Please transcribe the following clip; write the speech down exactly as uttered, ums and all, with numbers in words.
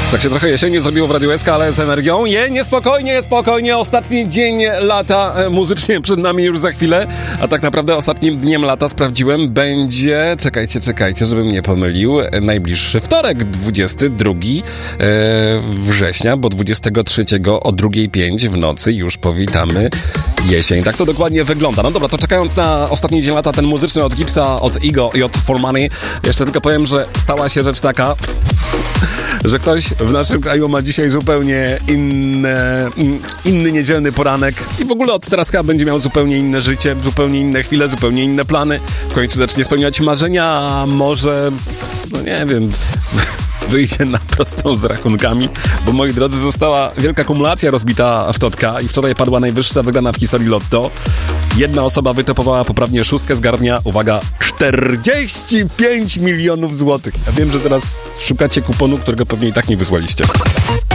Tak się trochę jesiennie zrobiło w Radiu S K, ale z energią. Je, niespokojnie, spokojnie. Ostatni dzień lata muzycznie przed nami już za chwilę. A tak naprawdę ostatnim dniem lata, sprawdziłem, będzie... Czekajcie, czekajcie, żebym nie pomylił. Najbliższy wtorek, dwudziestego drugiego września, bo dwudziestego trzeciego o druga pięć w nocy już powitamy jesień. Tak to dokładnie wygląda. No dobra, to czekając na ostatni dzień lata, ten muzyczny od Gipsa, od Igo i od For Money, jeszcze tylko powiem, że stała się rzecz taka, że ktoś w naszym kraju ma dzisiaj zupełnie inne, inny niedzielny poranek i w ogóle od teraz chyba będzie miał zupełnie inne życie, zupełnie inne chwile, zupełnie inne plany. W końcu zacznie spełniać marzenia, a może, no nie wiem, wyjdzie na prostą z rachunkami, bo moi drodzy, została wielka kumulacja rozbita w Totka i wczoraj padła najwyższa wygrana w historii Lotto. Jedna osoba wytopowała poprawnie szóstkę z garnia, uwaga, czterdzieści pięć milionów złotych. Ja wiem, że teraz szukacie kuponu, którego pewnie i tak nie wysłaliście.